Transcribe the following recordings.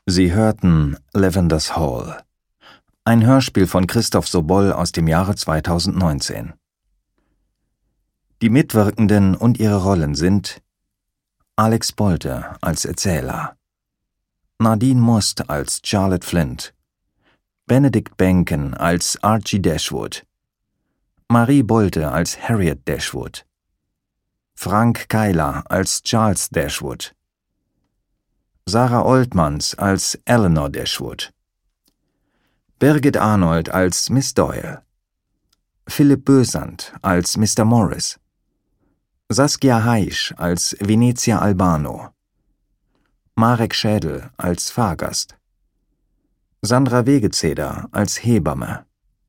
Sie hörten Lavender's Hall, ein Hörspiel von Christoph Sobol aus dem Jahre 2019. Die Mitwirkenden und ihre Rollen sind Alex Bolte als Erzähler, Nadine Most als Charlotte Flint, Benedict Benken als Archie Dashwood, Marie Bolte als Harriet Dashwood, Frank Keiler als Charles Dashwood, Sarah Oltmans als Eleanor Dashwood, Birgit Arnold als Miss Doyle, Philipp Bösand als Mr. Morris, Saskia Heisch als Venezia Albano, Marek Schädel als Fahrgast, Sandra Wegezeder als Hebamme,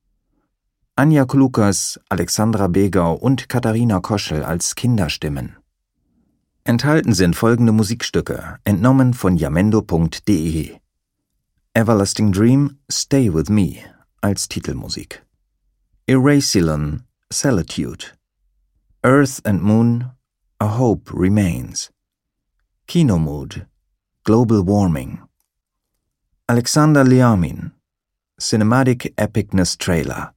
Anja Klukas, Alexandra Begau und Katharina Koschel als Kinderstimmen. Enthalten sind folgende Musikstücke, entnommen von jamendo.de. Everlasting Dream, Stay With Me als Titelmusik. Erasylon, Solitude. Earth and Moon, A Hope Remains. Kinomood, Global Warming. Alexander Liamin, Cinematic Epicness Trailer.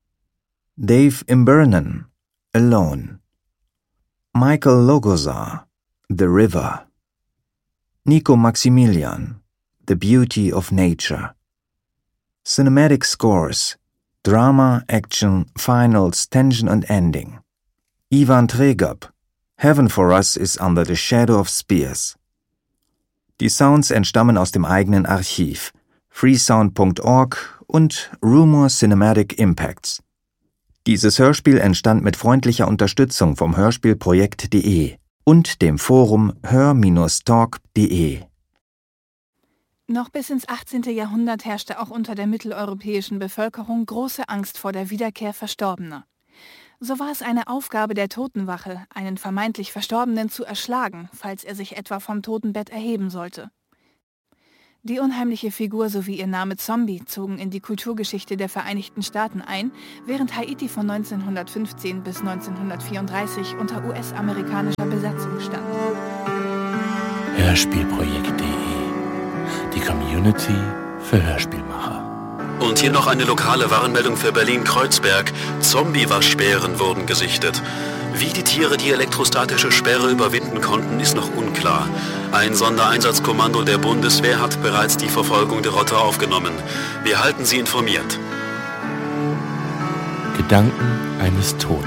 Dave Imbernan, Alone. Michael Logozar, The River. Nico Maximilian, The Beauty of Nature. Cinematic Scores, Drama, Action, Finals, Tension and Ending. Ivan Tregab, Heaven for Us is Under the Shadow of Spears. Die Sounds entstammen aus dem eigenen Archiv, freesound.org und Rumor Cinematic Impacts. Dieses Hörspiel entstand mit freundlicher Unterstützung vom Hörspielprojekt.de und dem Forum hör-talk.de. Noch bis ins 18. Jahrhundert herrschte auch unter der mitteleuropäischen Bevölkerung große Angst vor der Wiederkehr Verstorbener. So war es eine Aufgabe der Totenwache, einen vermeintlich Verstorbenen zu erschlagen, falls er sich etwa vom Totenbett erheben sollte. Die unheimliche Figur sowie ihr Name Zombie zogen in die Kulturgeschichte der Vereinigten Staaten ein, während Haiti von 1915 bis 1934 unter US-amerikanischer Besatzung stand. Hörspielprojekt.de, die Community für Hörspielmacher. Und hier noch eine lokale Warnmeldung für Berlin-Kreuzberg. Zombie-Waschbären wurden gesichtet. Wie die Tiere die elektrostatische Sperre überwinden konnten, ist noch unklar. Ein Sondereinsatzkommando der Bundeswehr hat bereits die Verfolgung der Rotte aufgenommen. Wir halten Sie informiert. Gedanken eines Toten.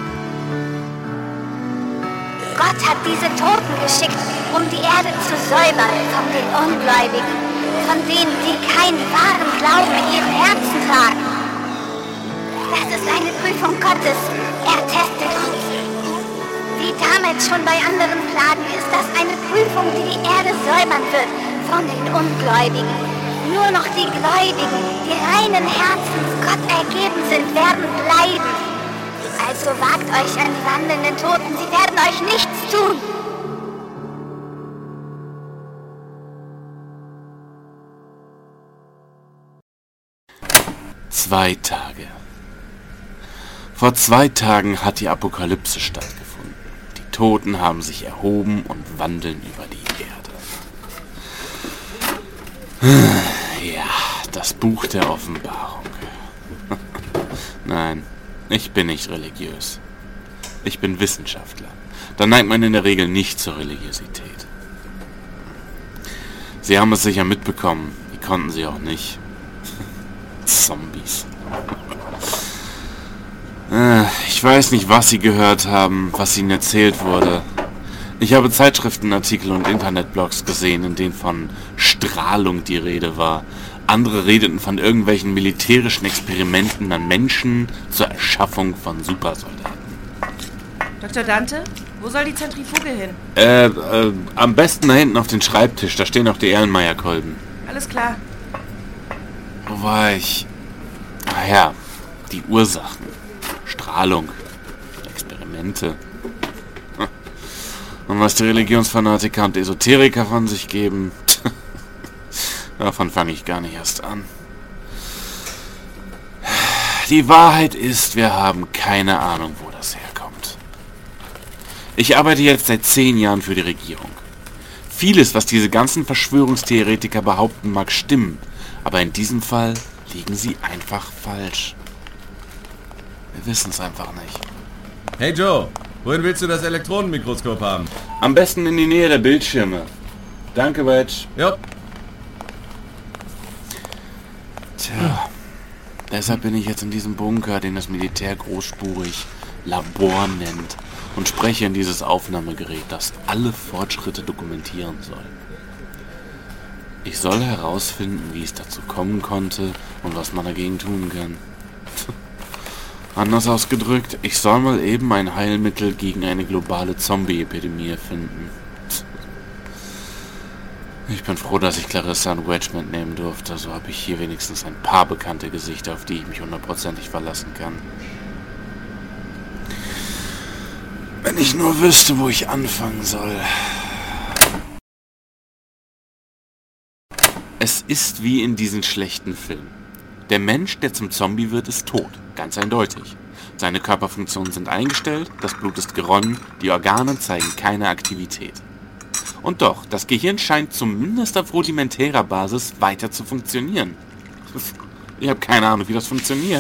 Gott hat diese Toten geschickt, um die Erde zu säubern von den Ungläubigen, von denen, die keinen wahren Glauben in ihren Herzen tragen. Das ist eine Prüfung Gottes. Er testet uns. Wie damals schon bei anderen Plagen ist das eine Prüfung, die die Erde säubern wird von den Ungläubigen. Nur noch die Gläubigen, die reinen Herzens Gott ergeben sind, werden bleiben. Also wagt euch an die wandelnden Toten, sie werden euch nichts tun. Zwei Tage. Vor 2 Tagen hat die Apokalypse stattgefunden. Die Toten haben sich erhoben und wandeln über die Erde. Ja, das Buch der Offenbarung. Nein, ich bin nicht religiös. Ich bin Wissenschaftler. Da neigt man in der Regel nicht zur Religiosität. Sie haben es sicher mitbekommen. Wie konnten sie auch nicht? Zombies. Ich weiß nicht, was Sie gehört haben, was Ihnen erzählt wurde. Ich habe Zeitschriftenartikel und Internetblogs gesehen, in denen von Strahlung die Rede war. Andere redeten von irgendwelchen militärischen Experimenten an Menschen zur Erschaffung von Supersoldaten. Dr. Dante, wo soll die Zentrifuge hin? Am besten da hinten auf den Schreibtisch, da stehen auch die Erlenmeyer-Kolben. Alles klar. Wo war ich? Ach ja, die Ursachen. Strahlung. Experimente. Und was die Religionsfanatiker und Esoteriker von sich geben, davon fange ich gar nicht erst an. Die Wahrheit ist, wir haben keine Ahnung, wo das herkommt. Ich arbeite jetzt seit 10 Jahren für die Regierung. Vieles, was diese ganzen Verschwörungstheoretiker behaupten, mag stimmen, aber in diesem Fall liegen sie einfach falsch. Wir wissen es einfach nicht. Hey Joe, wohin willst du das Elektronenmikroskop haben? Am besten in die Nähe der Bildschirme. Danke, Wedge. Jo. Tja, deshalb bin ich jetzt in diesem Bunker, den das Militär großspurig Labor nennt, und spreche in dieses Aufnahmegerät, das alle Fortschritte dokumentieren soll. Ich soll herausfinden, wie es dazu kommen konnte und was man dagegen tun kann. Anders ausgedrückt, ich soll mal eben ein Heilmittel gegen eine globale Zombie-Epidemie erfinden. Ich bin froh, dass ich Clarissa und Wedge mitnehmen durfte. So habe ich hier wenigstens ein paar bekannte Gesichter, auf die ich mich 100%ig verlassen kann. Wenn ich nur wüsste, wo ich anfangen soll. Es ist wie in diesen schlechten Filmen. Der Mensch, der zum Zombie wird, ist tot. Ganz eindeutig. Seine Körperfunktionen sind eingestellt, das Blut ist geronnen, die Organe zeigen keine Aktivität. Und doch, das Gehirn scheint zumindest auf rudimentärer Basis weiter zu funktionieren. Ich habe keine Ahnung, wie das funktioniert.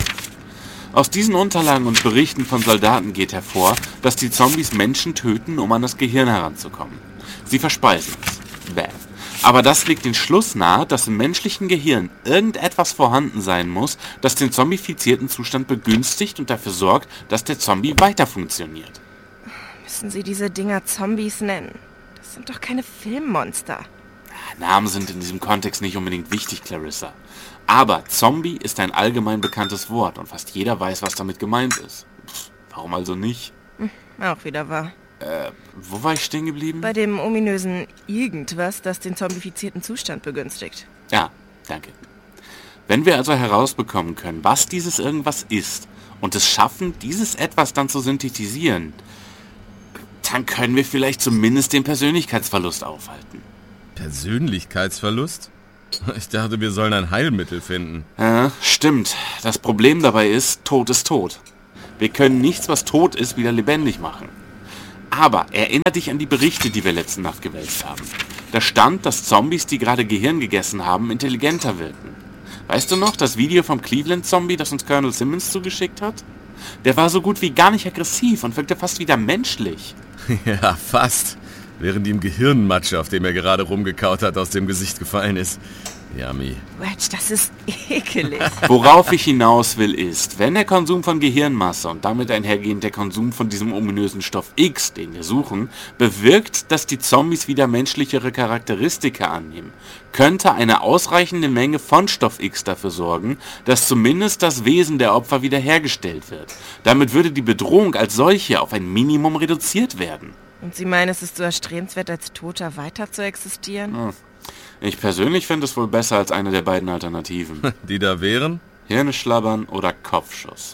Aus diesen Unterlagen und Berichten von Soldaten geht hervor, dass die Zombies Menschen töten, um an das Gehirn heranzukommen. Sie verspeisen es. Bäh. Aber das legt den Schluss nahe, dass im menschlichen Gehirn irgendetwas vorhanden sein muss, das den zombifizierten Zustand begünstigt und dafür sorgt, dass der Zombie weiter funktioniert. Müssen Sie diese Dinger Zombies nennen? Das sind doch keine Filmmonster. Namen sind in diesem Kontext nicht unbedingt wichtig, Clarissa. Aber Zombie ist ein allgemein bekanntes Wort und fast jeder weiß, was damit gemeint ist. Warum also nicht? Auch wieder wahr. Wo war ich stehen geblieben? Bei dem ominösen Irgendwas, das den zombifizierten Zustand begünstigt. Ja, danke. Wenn wir also herausbekommen können, was dieses Irgendwas ist und es schaffen, dieses Etwas dann zu synthetisieren, dann können wir vielleicht zumindest den Persönlichkeitsverlust aufhalten. Persönlichkeitsverlust? Ich dachte, wir sollen ein Heilmittel finden. Ja, stimmt. Das Problem dabei ist, Tod ist tot. Wir können nichts, was tot ist, wieder lebendig machen. Aber erinnere dich an die Berichte, die wir letzte Nacht gewälzt haben. Da stand, dass Zombies, die gerade Gehirn gegessen haben, intelligenter wirken. Weißt du noch, das Video vom Cleveland-Zombie, das uns Colonel Simmons zugeschickt hat? Der war so gut wie gar nicht aggressiv und wirkte fast wieder menschlich. Ja, fast. Während ihm Gehirnmatsche, auf dem er gerade rumgekaut hat, aus dem Gesicht gefallen ist. Yummy. Wedge, das ist ekelig. Worauf ich hinaus will ist, wenn der Konsum von Gehirnmasse und damit einhergehend der Konsum von diesem ominösen Stoff X, den wir suchen, bewirkt, dass die Zombies wieder menschlichere Charakteristika annehmen, könnte eine ausreichende Menge von Stoff X dafür sorgen, dass zumindest das Wesen der Opfer wiederhergestellt wird. Damit würde die Bedrohung als solche auf ein Minimum reduziert werden. Und Sie meinen, es ist so erstrebenswert, als Toter weiter zu existieren? Ich persönlich finde es wohl besser als eine der beiden Alternativen. Die da wären? Hirne schlabbern oder Kopfschuss.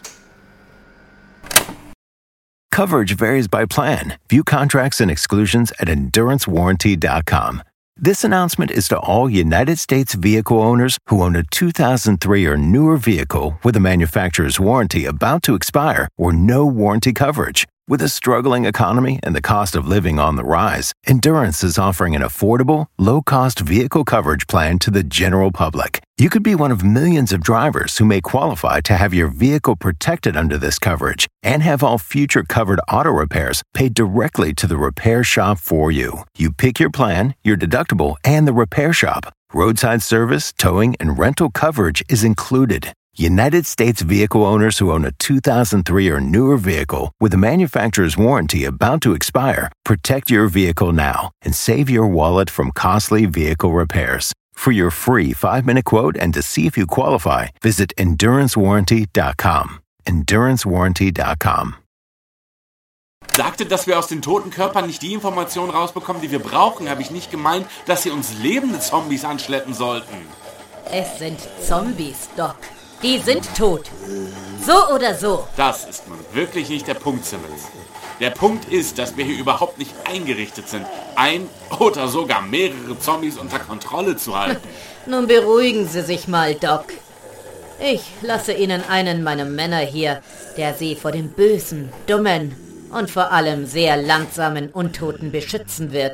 Coverage varies by plan. View contracts and exclusions at EnduranceWarranty.com. This announcement is to all United States vehicle owners who own a 2003 or newer vehicle with a manufacturer's warranty about to expire or no warranty coverage. With a struggling economy and the cost of living on the rise, Endurance is offering an affordable, low-cost vehicle coverage plan to the general public. You could be one of millions of drivers who may qualify to have your vehicle protected under this coverage and have all future covered auto repairs paid directly to the repair shop for you. You pick your plan, your deductible, and the repair shop. Roadside service, towing, and rental coverage is included. United States vehicle owners who own a 2003 or newer vehicle with a manufacturer's warranty about to expire, protect your vehicle now and save your wallet from costly vehicle repairs. For your free 5-minute quote and to see if you qualify, visit EnduranceWarranty.com. EnduranceWarranty.com. Sagte, dass wir aus den toten Körpern nicht die Informationen rausbekommen, die wir brauchen, habe ich nicht gemeint, dass sie uns lebende Zombies anschleppen sollten. Es sind Zombies, Doc. Die sind tot. So oder so. Das ist nun wirklich nicht der Punkt, Simmons. Der Punkt ist, dass wir hier überhaupt nicht eingerichtet sind, ein oder sogar mehrere Zombies unter Kontrolle zu halten. Nun beruhigen Sie sich mal, Doc. Ich lasse Ihnen einen meiner Männer hier, der Sie vor dem bösen, dummen und vor allem sehr langsamen Untoten beschützen wird.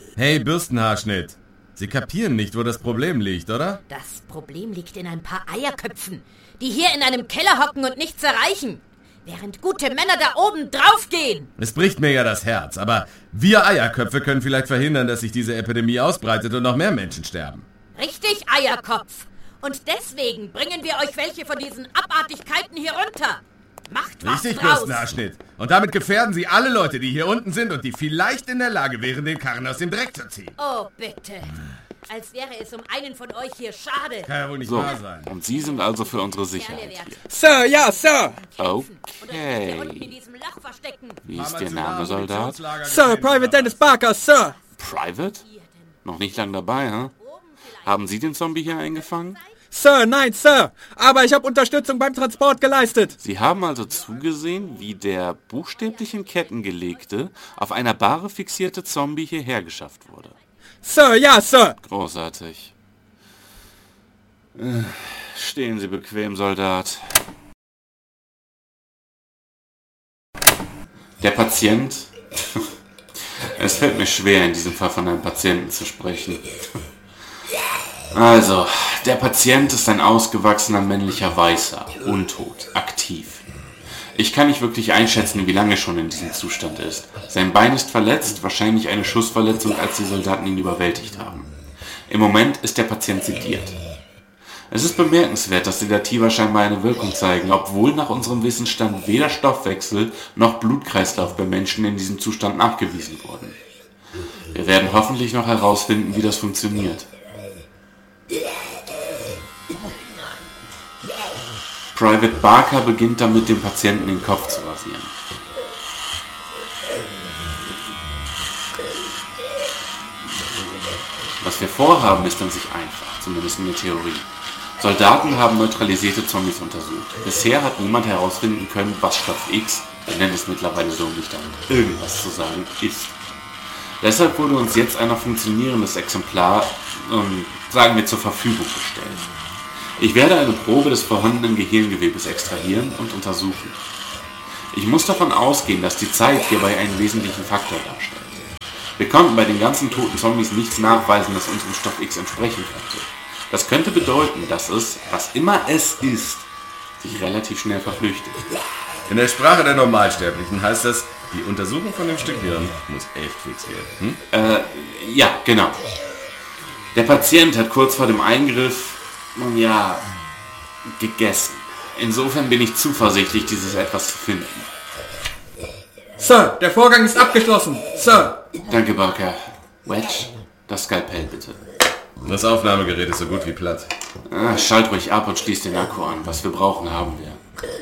Hey, Bürstenhaarschnitt. Sie kapieren nicht, wo das Problem liegt, oder? Das Problem liegt in ein paar Eierköpfen, die hier in einem Keller hocken und nichts erreichen, während gute Männer da oben draufgehen. Es bricht mir ja das Herz, aber wir Eierköpfe können vielleicht verhindern, dass sich diese Epidemie ausbreitet und noch mehr Menschen sterben. Richtig, Eierkopf. Und deswegen bringen wir euch welche von diesen Abartigkeiten hier runter. Macht was Richtig, draus. Bürstenhaarschnitt. Und damit gefährden Sie alle Leute, die hier unten sind und die vielleicht in der Lage wären, den Karren aus dem Dreck zu ziehen. Oh, bitte. Als wäre es um einen von euch hier schade. Kann ja wohl nicht So, wahr sein. und Sie sind also für unsere Sicherheit hier. Sir, ja, Sir. Okay. Wie ist Ihr Name, Soldat? Sir, Private Dennis Barker, Sir. Private? Noch nicht lang dabei, hm? Haben Sie den Zombie hier eingefangen? Sir, nein, Sir. Aber ich habe Unterstützung beim Transport geleistet. Sie haben also zugesehen, wie der buchstäblich in Ketten gelegte, auf einer Bahre fixierte Zombie hierher geschafft wurde. Sir, ja, Sir. Großartig. Stehen Sie bequem, Soldat. Der Patient. Es fällt mir schwer, in diesem Fall von einem Patienten zu sprechen. Also, der Patient ist ein ausgewachsener männlicher Weißer, untot, aktiv. Ich kann nicht wirklich einschätzen, wie lange schon in diesem Zustand ist. Sein Bein ist verletzt, wahrscheinlich eine Schussverletzung, als die Soldaten ihn überwältigt haben. Im Moment ist der Patient sediert. Es ist bemerkenswert, dass Sedativa scheinbar eine Wirkung zeigen, obwohl nach unserem Wissensstand weder Stoffwechsel noch Blutkreislauf bei Menschen in diesem Zustand nachgewiesen wurden. Wir werden hoffentlich noch herausfinden, wie das funktioniert. Private Barker beginnt damit, dem Patienten den Kopf zu rasieren. Was wir vorhaben, ist an sich einfach, zumindest in der Theorie. Soldaten haben neutralisierte Zombies untersucht. Bisher hat niemand herausfinden können, was Stoff X, wir nennen es mittlerweile so, nicht damit irgendwas zu sagen, ist. Deshalb wurde uns jetzt ein noch funktionierendes Exemplar, sagen wir, zur Verfügung gestellt. Ich werde eine Probe des vorhandenen Gehirngewebes extrahieren und untersuchen. Ich muss davon ausgehen, dass die Zeit hierbei einen wesentlichen Faktor darstellt. Wir konnten bei den ganzen toten Zombies nichts nachweisen, das unserem Stoff X entsprechen könnte. Das könnte bedeuten, dass es, was immer es ist, sich relativ schnell verflüchtigt. In der Sprache der Normalsterblichen heißt das, die Untersuchung von dem Stück Hirn muss echt fix werden. Ja, genau. Der Patient hat kurz vor dem Eingriff, gegessen. Insofern bin ich zuversichtlich, dieses Etwas zu finden. Sir, der Vorgang ist abgeschlossen. Sir. Danke, Barker. Wedge, das Skalpell bitte. Das Aufnahmegerät ist so gut wie platt. Schalt ruhig ab und schließ den Akku an. Was wir brauchen, haben wir.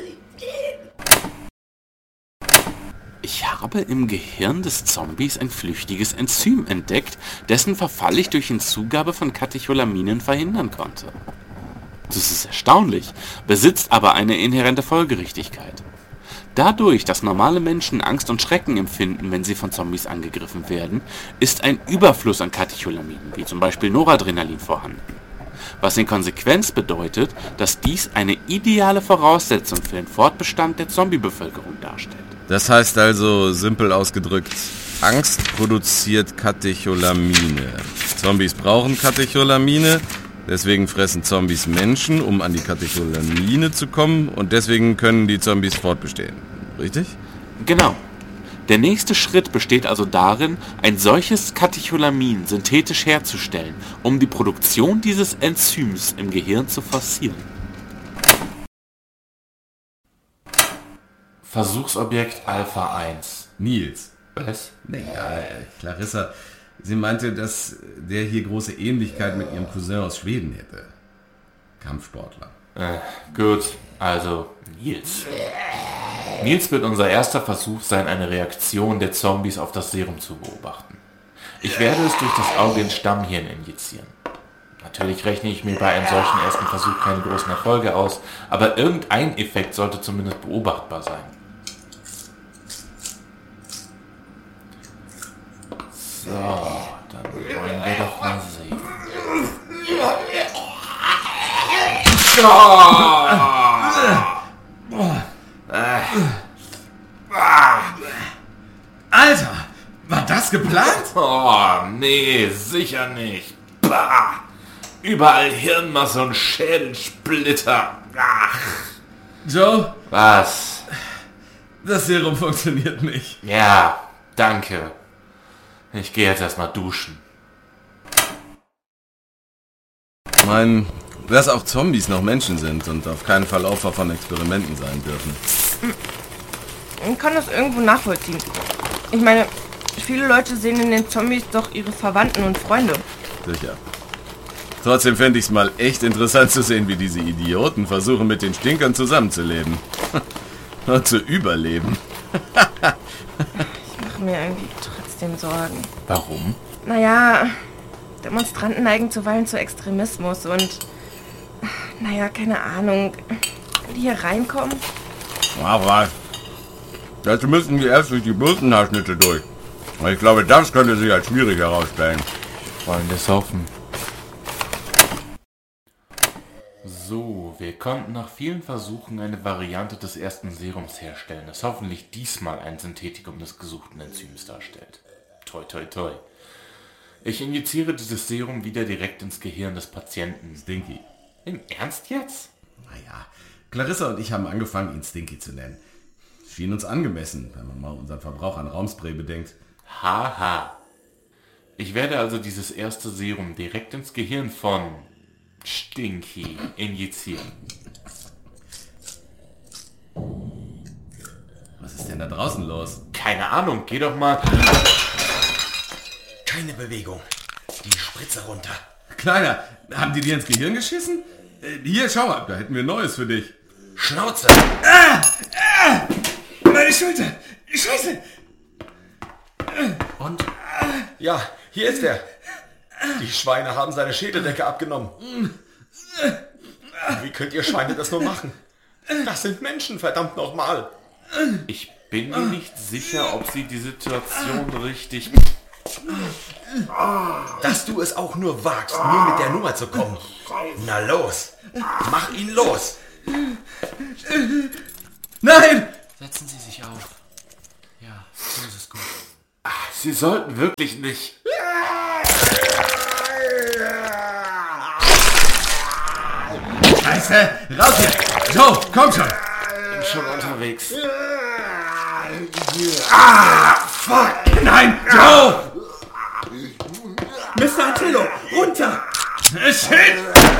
Ich habe im Gehirn des Zombies ein flüchtiges Enzym entdeckt, dessen Verfall ich durch Hinzugabe von Katecholaminen verhindern konnte. Das ist erstaunlich, besitzt aber eine inhärente Folgerichtigkeit. Dadurch, dass normale Menschen Angst und Schrecken empfinden, wenn sie von Zombies angegriffen werden, ist ein Überfluss an Katecholaminen, wie zum Beispiel Noradrenalin, vorhanden. Was in Konsequenz bedeutet, dass dies eine ideale Voraussetzung für den Fortbestand der Zombie-Bevölkerung darstellt. Das heißt also, simpel ausgedrückt, Angst produziert Katecholamine. Zombies brauchen Katecholamine, deswegen fressen Zombies Menschen, um an die Katecholamine zu kommen, und deswegen können die Zombies fortbestehen. Richtig? Genau. Der nächste Schritt besteht also darin, ein solches Katecholamin synthetisch herzustellen, um die Produktion dieses Enzyms im Gehirn zu forcieren. Versuchsobjekt Alpha 1. Nils. Was? Ja, Clarissa, sie meinte, dass der hier große Ähnlichkeit mit ihrem Cousin aus Schweden hätte. Kampfsportler. Gut, also Nils. Nils wird unser erster Versuch sein, eine Reaktion der Zombies auf das Serum zu beobachten. Ich werde es durch das Auge ins Stammhirn injizieren. Natürlich rechne ich mir bei einem solchen ersten Versuch keine großen Erfolge aus, aber irgendein Effekt sollte zumindest beobachtbar sein. So, dann wollen wir doch mal sehen. Alter, war das geplant? Oh, nee, sicher nicht. Bah! Überall Hirnmasse und Schädelsplitter. Ach. Joe? Was? Das Serum funktioniert nicht. Ja, danke. Ich gehe jetzt erstmal duschen. Ich meine, dass auch Zombies noch Menschen sind und auf keinen Fall Opfer von Experimenten sein dürfen. Ich kann das irgendwo nachvollziehen. Ich meine, viele Leute sehen in den Zombies doch ihre Verwandten und Freunde. Sicher. Trotzdem fände ich es mal echt interessant zu sehen, wie diese Idioten versuchen, mit den Stinkern zusammenzuleben. Und zu überleben. Ich mache mir irgendwie trotzdem Sorgen. Warum? Naja, Demonstranten neigen zuweilen zu Extremismus und... Naja, keine Ahnung. Wenn die hier reinkommen... Aber dazu müssen die erst durch die Bürstenhaarschnitte durch. Und ich glaube, das könnte sich als schwierig herausstellen. Wollen wir es hoffen. So, wir konnten nach vielen Versuchen eine Variante des ersten Serums herstellen, das hoffentlich diesmal ein Synthetikum des gesuchten Enzyms darstellt. Toi, toi, toi. Ich injiziere dieses Serum wieder direkt ins Gehirn des Patienten. Stinky. Im Ernst jetzt? Naja, Clarissa und ich haben angefangen, ihn Stinky zu nennen. Schien uns angemessen, wenn man mal unseren Verbrauch an Raumspray bedenkt. Haha. Ich werde also dieses erste Serum direkt ins Gehirn von Stinky injizieren. Was ist denn da draußen los? Keine Ahnung, geh doch mal... Keine Bewegung. Die Spritze runter. Kleiner, haben die dir ins Gehirn geschissen? Hier, schau mal, da hätten wir Neues für dich. Schnauze! Meine Schulter! Scheiße! Und? Ja, hier ist er. Die Schweine haben seine Schädeldecke abgenommen. Wie könnt ihr Schweine das nur machen? Das sind Menschen, verdammt nochmal. Ich bin mir nicht sicher, ob sie die Situation richtig... Dass du es auch nur wagst, mir mit der Nummer zu kommen. Na los, mach ihn los. Nein! Setzen Sie sich auf. Ja, so ist es gut. Sie sollten wirklich nicht... Scheiße! Raus hier! Joe, komm schon! Bin schon unterwegs. Fuck! Nein! Joe! Mr. Antillo, runter! Shit!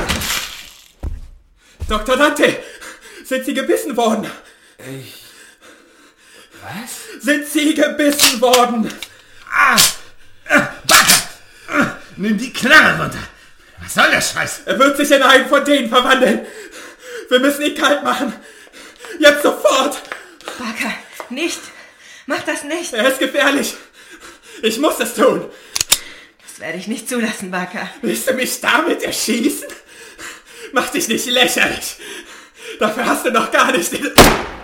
Dr. Dante, sind Sie gebissen worden? Was? Sind Sie gebissen worden? Nimm die Knarre runter! Was soll der Scheiß? Er wird sich in einen von denen verwandeln. Wir müssen ihn kalt machen. Jetzt sofort! Barker, nicht! Mach das nicht! Er ist gefährlich. Ich muss es tun. Das werde ich nicht zulassen, Barker. Willst du mich damit erschießen? Mach dich nicht lächerlich. Dafür hast du noch gar nicht den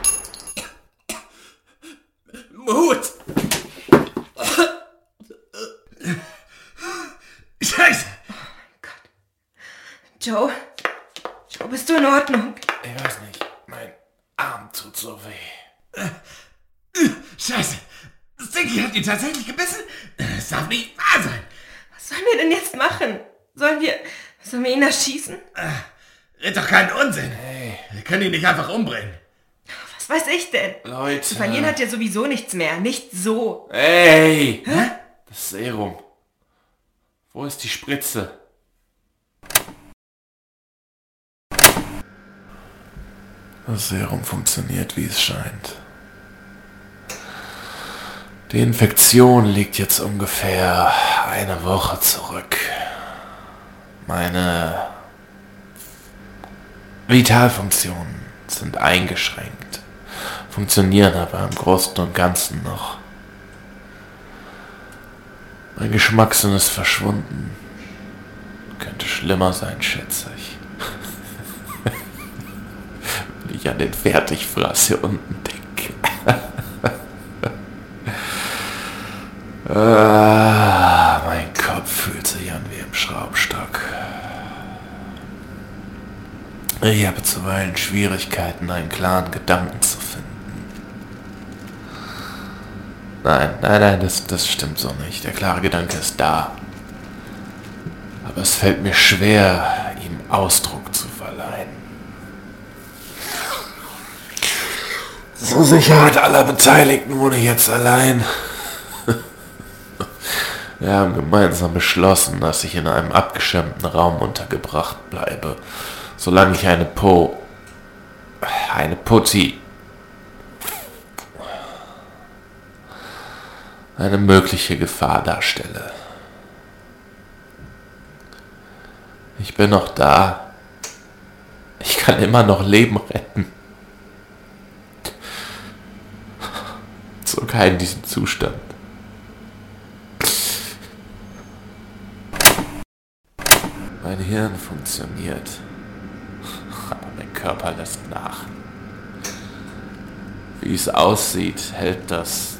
Mut. Scheiße! Oh mein Gott. Joe? Joe, bist du in Ordnung? Ich weiß nicht, mein Arm tut so weh. Scheiße! Stinky hat ihn tatsächlich gebissen? Das darf nicht wahr sein! Was sollen wir denn jetzt machen? Sollen wir ihn erschießen? Red doch keinen Unsinn! Hey. Wir können ihn nicht einfach umbringen. Was weiß ich denn? Leute... Zu verlieren hat ja sowieso nichts mehr. Nicht so. Ey! Hä? Das Serum. Wo ist die Spritze? Das Serum funktioniert, wie es scheint. Die Infektion liegt jetzt ungefähr eine Woche zurück. Meine Vitalfunktionen sind eingeschränkt, funktionieren aber im Großen und Ganzen noch. Mein Geschmackssinn ist verschwunden. Könnte schlimmer sein, schätze ich. Wenn ich an den Fertigfraß hier unten denke. Mein Kopf fühlt sich an wie im Schraubstock. Ich habe zuweilen Schwierigkeiten, einen klaren Gedanken zu finden. Nein, das stimmt so nicht. Der klare Gedanke ist da. Aber es fällt mir schwer, ihm Ausdruck zu verleihen. Zur Sicherheit aller Beteiligten wohne ich jetzt allein. Wir haben gemeinsam beschlossen, dass ich in einem abgeschirmten Raum untergebracht bleibe, solange ich eine mögliche Gefahr darstelle. Ich bin noch da. Ich kann immer noch Leben retten. Sogar in diesem Zustand. Mein Hirn funktioniert, aber mein Körper lässt nach. Wie es aussieht, hält das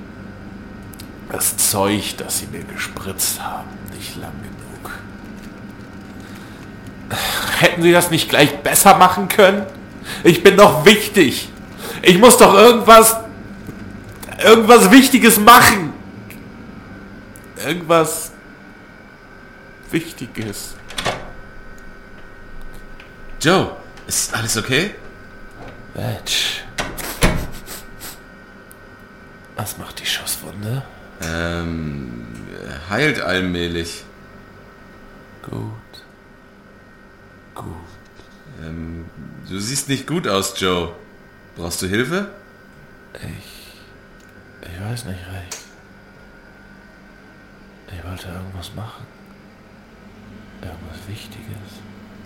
Zeug, das sie mir gespritzt haben, nicht lang genug. Hätten sie das nicht gleich besser machen können? Ich bin doch wichtig. Ich muss doch irgendwas Wichtiges machen. Irgendwas Wichtiges. Joe, ist alles okay? Mensch. Was macht die Schusswunde? Heilt allmählich. Gut. Du siehst nicht gut aus, Joe. Brauchst du Hilfe? Ich weiß nicht recht. Ich wollte irgendwas machen. Irgendwas Wichtiges.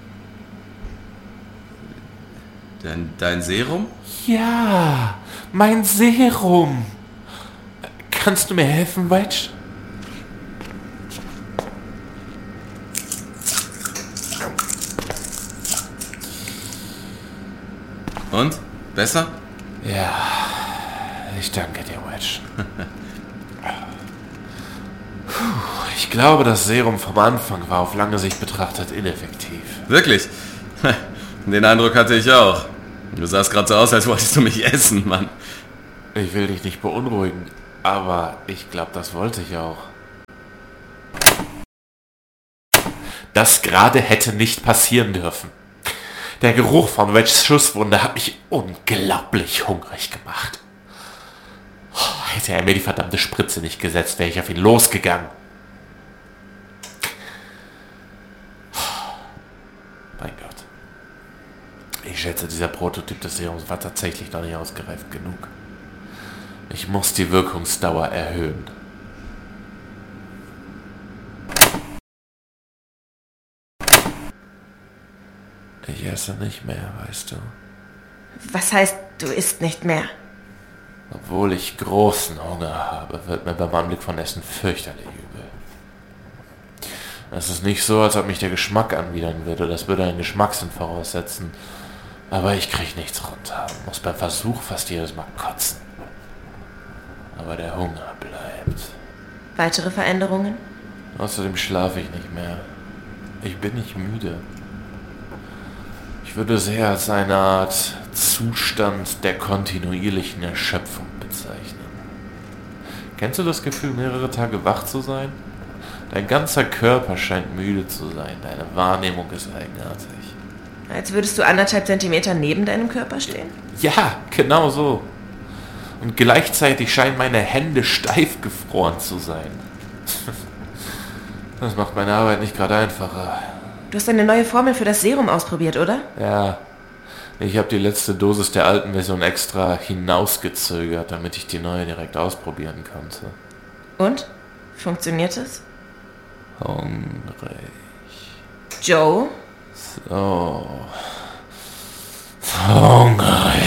Dein Serum? Ja, mein Serum. Kannst du mir helfen, Wedge? Und? Besser? Ja, ich danke dir, Wedge. Ich glaube, das Serum vom Anfang war auf lange Sicht betrachtet ineffektiv. Wirklich? Den Eindruck hatte ich auch. Du sahst gerade so aus, als wolltest du mich essen, Mann. Ich will dich nicht beunruhigen, aber ich glaube, das wollte ich auch. Das gerade hätte nicht passieren dürfen. Der Geruch von Wedges Schusswunde hat mich unglaublich hungrig gemacht. Hätte er mir die verdammte Spritze nicht gesetzt, wäre ich auf ihn losgegangen. Mein Gott. Ich schätze, dieser Prototyp des Serums war tatsächlich noch nicht ausgereift genug. Ich muss die Wirkungsdauer erhöhen. Ich esse nicht mehr, weißt du. Was heißt, du isst nicht mehr? Obwohl ich großen Hunger habe, wird mir beim Anblick von Essen fürchterlich übel. Es ist nicht so, als ob mich der Geschmack anwidern würde. Das würde einen Geschmackssinn voraussetzen. Aber ich kriege nichts runter. Muss beim Versuch fast jedes Mal kotzen. Aber der Hunger bleibt. Weitere Veränderungen? Außerdem schlafe ich nicht mehr. Ich bin nicht müde. Ich würde es eher als eine Art Zustand der kontinuierlichen Erschöpfung bezeichnen. Kennst du das Gefühl, mehrere Tage wach zu sein? Dein ganzer Körper scheint müde zu sein. Deine Wahrnehmung ist eigenartig. Als würdest du 1,5 Zentimeter neben deinem Körper stehen? Ja, genau so. Und gleichzeitig scheinen meine Hände steif gefroren zu sein. Das macht meine Arbeit nicht gerade einfacher. Du hast eine neue Formel für das Serum ausprobiert, oder? Ja. Ich habe die letzte Dosis der alten Version extra hinausgezögert, damit ich die neue direkt ausprobieren konnte. Und? Funktioniert es? Hungrig. Joe? So. Hungrig.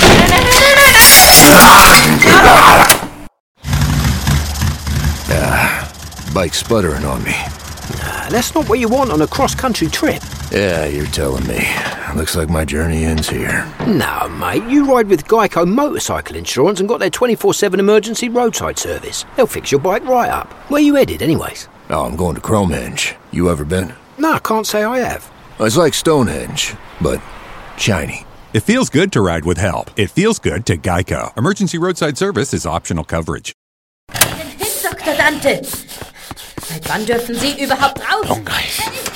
Bike's sputtering on me. That's not what you want on a cross-country trip. Yeah, you're telling me. Looks like my journey ends here. No, mate, you ride with Geico Motorcycle Insurance and got their 24/7 emergency roadside service. They'll fix your bike right up. Where you headed, anyways? Oh, I'm going to Cromehenge. You ever been? No, I can't say I have. It's like Stonehenge, but shiny. It feels good to ride with help. It feels good to Geico. Emergency roadside service is optional coverage. Dr. Dante! Seit wann dürfen Sie überhaupt raus? Hungrig.